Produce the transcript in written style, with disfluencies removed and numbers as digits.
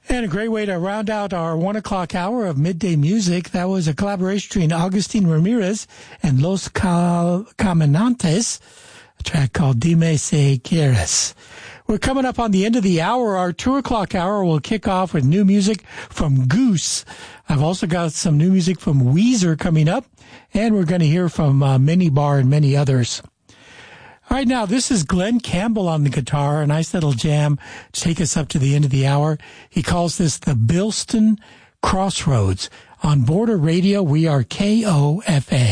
And a great way to round out our 1 o'clock hour of midday music. That was a collaboration between Agustin Ramirez and Los Caminantes, a track called Dime Si Quieres. We're coming up on the end of the hour. Our 2 o'clock hour will kick off with new music from Goose. I've also got some new music from Weezer coming up, and we're going to hear from Minibar and many others. All right, now, this is Glenn Campbell on the guitar, a nice little jam to take us up to the end of the hour. He calls this the Bilston Crossroads. On Border Radio, we are KOFA.